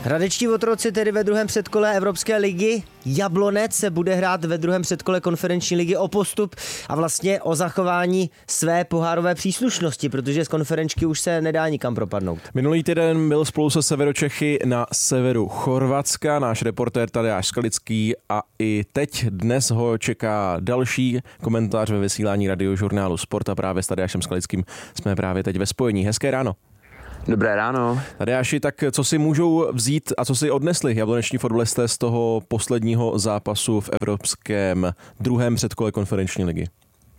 Hradečtí otroci tedy ve druhém předkole Evropské ligy. Jablonec se bude hrát ve druhém předkole konferenční ligy o postup a vlastně o zachování své pohárové příslušnosti, protože z konferenčky už se nedá nikam propadnout. Minulý týden byl spolu se Severočechy na severu Chorvatska náš reportér Tadeáš Skalický a i dnes ho čeká další komentář ve vysílání Radiožurnálu Sport a právě s Tadeášem Skalickým jsme právě teď ve spojení. Hezké ráno. Dobré ráno. Tadeáši, tak co si můžou vzít a co si odnesli jabloneční fotbalisté z toho posledního zápasu v evropském druhém předkole konferenční ligy?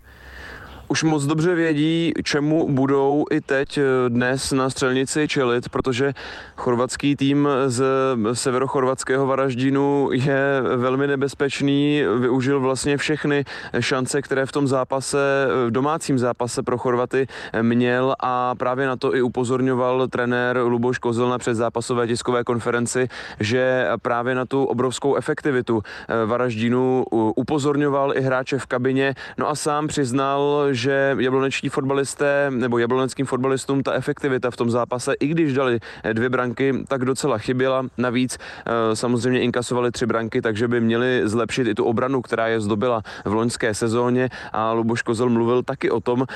Už moc dobře vědí, čemu budou i teď dnes na střelnici čelit, protože chorvatský tým z severochorvatského Varaždinu je velmi nebezpečný, využil vlastně všechny šance, které v tom zápase, v domácím zápase pro Chorvaty měl a právě na to i upozorňoval trenér Luboš Kozel na předzápasové tiskové konferenci, že právě na tu obrovskou efektivitu Varaždinu upozorňoval i hráče v kabině, no a sám přiznal, že jabloneční fotbalisté nebo jabloneckým fotbalistům ta efektivita v tom zápase, i když dali 2 branky, tak docela chyběla. Navíc samozřejmě inkasovali 3 branky, takže by měli zlepšit i tu obranu, která je zdobila v loňské sezóně a Luboš Kozel mluvil taky o tom,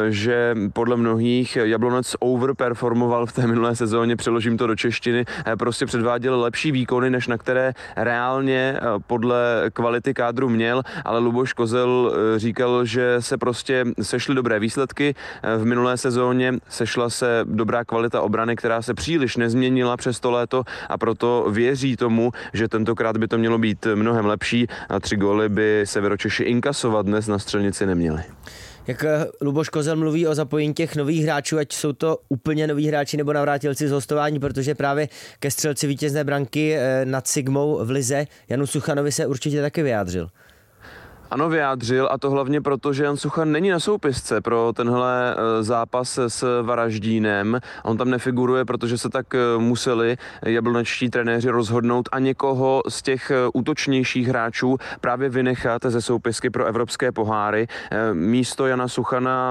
že podle mnohých Jablonec overperformoval v té minulé sezóně, přeložím to do češtiny, prostě předváděl lepší výkony, než na které reálně podle kvality kádru měl, ale Luboš Kozel říkal, že se prostě sešly dobré výsledky v minulé sezóně, sešla se dobrá kvalita obrany, která se příliš nezměnila přes to léto a proto věří tomu, že tentokrát by to mělo být mnohem lepší a 3 góly by Severočeši inkasovat dnes na střelnici neměli. Jak Luboš Kozel mluví o zapojení těch nových hráčů, ať jsou to úplně noví hráči nebo navrátilci z hostování, protože právě ke střelci vítězné branky nad Sigmou v lize Janu Suchanovi se určitě taky vyjádřil. Ano, vyjádřil a to hlavně proto, že Jan Suchan není na soupisce pro tenhle zápas s Varaždínem. On tam nefiguruje, protože se tak museli jablonečtí trenéři rozhodnout a někoho z těch útočnějších hráčů právě vynechat ze soupisky pro evropské poháry. Místo Jana Suchana,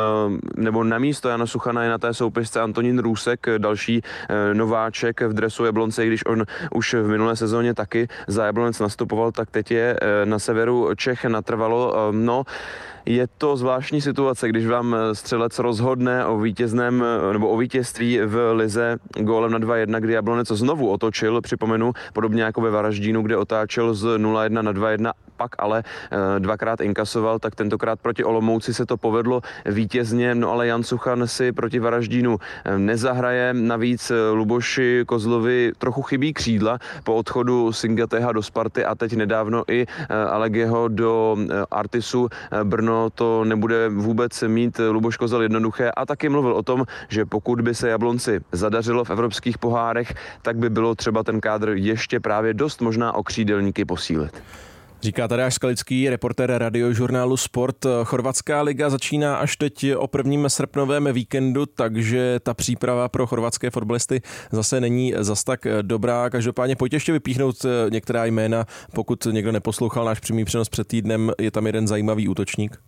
nebo na místo Jana Suchana je na té soupisce Antonín Růsek, další nováček v dresu Jablonce, i když on už v minulé sezóně taky za Jablonec nastupoval, tak teď je na severu Čech natrvalo. No, je to zvláštní situace, když vám střelec rozhodne o vítězném nebo o vítězství v lize gólem na 2-1, kdy Jablonec znovu otočil, připomenu, podobně jako ve Varaždínu, kde otáčel z 0-1 na 2-1, pak ale 2krát inkasoval, tak tentokrát proti Olomouci se to povedlo vítězně, no ale Jan Suchan si proti Varaždínu nezahraje, navíc Luboši Kozlovi trochu chybí křídla po odchodu Singateha do Sparty a teď nedávno i Alegeho do Artisu Brno. To nebude vůbec mít Luboš Kozel jednoduché a taky mluvil o tom, že pokud by se Jablonci zadařilo v evropských pohárech, tak by bylo třeba ten kádr ještě právě dost možná o křídelníky posílit. Říká Tadeáš Skalický, reportér Radiožurnálu Sport. Chorvatská liga začíná až teď o 1. srpnovém víkendu, takže ta příprava pro chorvatské fotbalisty zase není zas tak dobrá. Každopádně pojďte ještě vypíchnout některá jména, pokud někdo neposlouchal náš přímý přenos před týdnem, je tam jeden zajímavý útočník.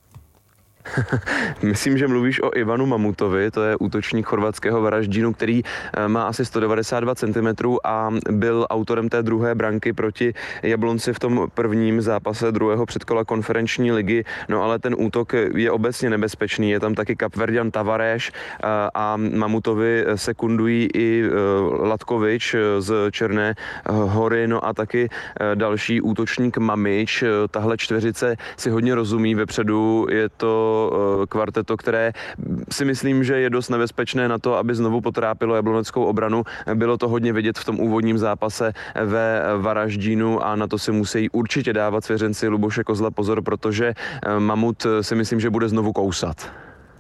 Myslím, že mluvíš o Ivanu Mamutovi, to je útočník chorvatského Varaždínu, který má asi 192 cm a byl autorem té druhé branky proti Jablonci v tom prvním zápase druhého předkola konferenční ligy, no ale ten útok je obecně nebezpečný, je tam taky Kapverďan Tavares a Mamutovi sekundují i Latkovič z Černé Hory, no a taky další útočník Mamič, tahle čtveřice si hodně rozumí vepředu, je to kvarteto, které si myslím, že je dost nebezpečné na to, aby znovu potrápilo jabloneckou obranu. Bylo to hodně vidět v tom úvodním zápase ve Varaždínu a na to si musí určitě dávat svěřenci Luboše Kozla pozor, protože Mamut si myslím, že bude znovu kousat.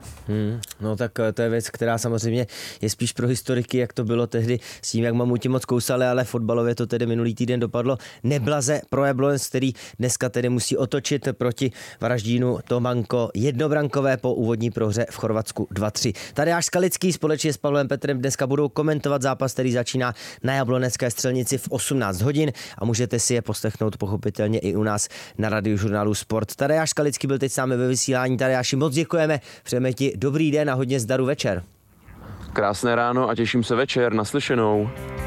No tak to je věc, která samozřejmě je spíš pro historiky, jak to bylo tehdy s tím, jak mamuti moc kousali, ale fotbalově to tedy minulý týden dopadlo neblaze pro Jablonec, který dneska tedy musí otočit proti Varaždínu to manko jednobrankové po úvodní prohře v Chorvatsku 2-3. Tadeáš Skalický společně s Pavlem Petrem dneska budou komentovat zápas, který začíná na Jablonecké střelnici v 18 hodin a můžete si je poslechnout pochopitelně i u nás na Radiožurnálu Sport. Tadeáš Skalický byl teď s námi ve vysílání. Tadeáši, moc děkujeme, přejeme ti dobrý den a hodně zdaru večer. Krásné ráno a těším se večer, naslyšenou.